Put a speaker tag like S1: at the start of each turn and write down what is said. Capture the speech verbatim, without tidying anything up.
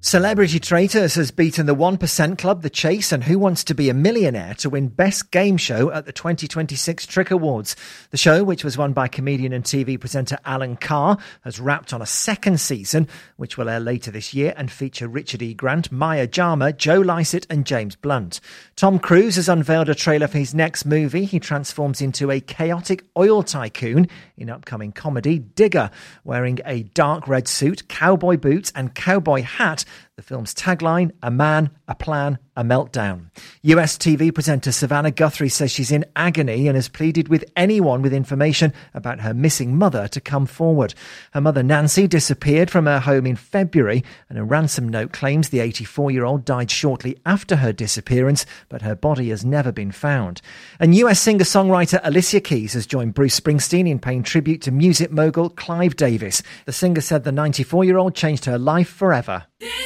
S1: Celebrity Traitors has beaten the one percent Club, The Chase and Who Wants to Be a Millionaire to win Best Game Show at the twenty twenty-six Trick Awards. The show, which was won by comedian and T V presenter Alan Carr, has wrapped on a second season, which will air later this year and feature Richard E. Grant, Maya Jama, Joe Lycett and James Blunt. Tom Cruise has unveiled a trailer for his next movie. He transforms into a chaotic oil tycoon in upcoming comedy Digger, wearing a dark red suit, cowboy boots and cowboy hat. The film's tagline, a man, a plan, a meltdown. U S T V presenter Savannah Guthrie says she's in agony and has pleaded with anyone with information about her missing mother to come forward. Her mother Nancy disappeared from her home in February, and a ransom note claims the eighty-four-year-old died shortly after her disappearance, but her body has never been found. And U S singer-songwriter Alicia Keys has joined Bruce Springsteen in paying tribute to music mogul Clive Davis. The singer said the ninety-four-year-old changed her life forever.